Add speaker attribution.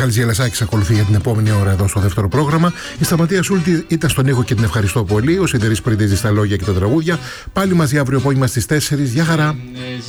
Speaker 1: Μιχάλης Γελασάκης ακολουθεί για την επόμενη ώρα εδώ στο δεύτερο πρόγραμμα. Η Σταματία Σούλτη ήταν στον ήχο και την ευχαριστώ πολύ. Ο Σιδερής Πριντίζης στα λόγια και τα τραγούδια. Πάλι μαζί αύριο απόγευμα στις 4. Γεια χαρά.